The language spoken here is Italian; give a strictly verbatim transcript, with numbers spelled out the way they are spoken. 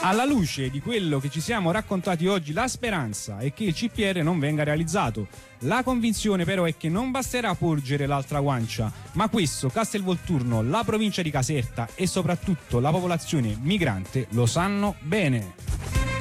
Alla luce di quello che ci siamo raccontati oggi, la speranza è che il C P R non venga realizzato. La convinzione però è che non basterà porgere l'altra guancia, ma questo Castelvolturno, la provincia di Caserta e soprattutto la popolazione migrante lo sanno bene.